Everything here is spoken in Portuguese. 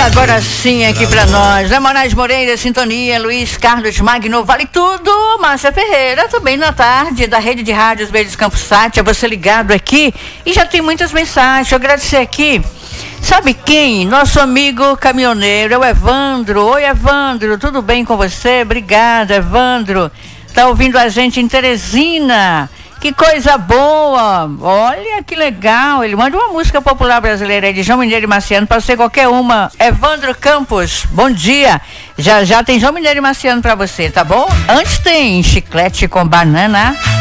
Agora sim, aqui pra nós. Moraes Moreira, Sintonia, Luiz Carlos Magno, Vale Tudo, Márcia Ferreira, também na tarde, da Rede de Rádios Verdes Campos Sat, você ligado aqui. E já tem muitas mensagens, deixa eu agradecer aqui. Sabe quem? Nosso amigo caminhoneiro, é o Evandro. Oi, Evandro, tudo bem com você? Obrigada, Evandro. Tá ouvindo a gente em Teresina. Que coisa boa! Olha que legal! Ele manda uma música popular brasileira aí de João Mineiro e Marciano, pode ser qualquer uma. Evandro Campos, bom dia! Já tem João Mineiro e Marciano pra você, tá bom? Antes tem chiclete com banana.